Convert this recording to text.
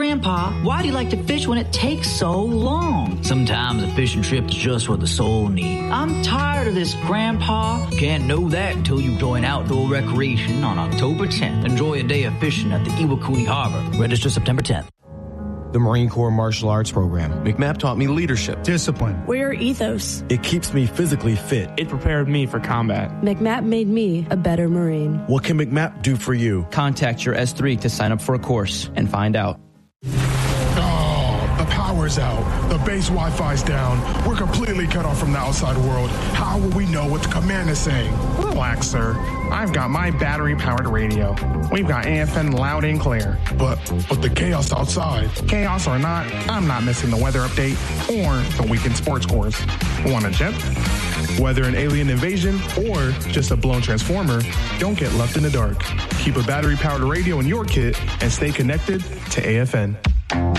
Grandpa, why do you like to fish when it takes so long? Sometimes a fishing trip is just what the soul needs. I'm tired of this, Grandpa. You can't know that until you join outdoor recreation on October 10th. Enjoy a day of fishing at the Iwakuni Harbor. Register September 10th. The Marine Corps Martial Arts Program. McMap taught me leadership, discipline, warrior ethos. It keeps me physically fit. It prepared me for combat. McMap made me a better Marine. What can McMap do for you? Contact your S3 to sign up for a course and find out. Oh, the power's out. The base Wi-Fi's down. We're completely cut off from the outside world. How will we know what the command is saying? Relax, sir. I've got my battery-powered radio. We've got AFN loud and clear. But the chaos outside. Chaos or not, I'm not missing the weather update or the weekend sports scores. Want a tip? Whether an alien invasion or just a blown transformer, don't get left in the dark. Keep a battery-powered radio in your kit and stay connected to AFN.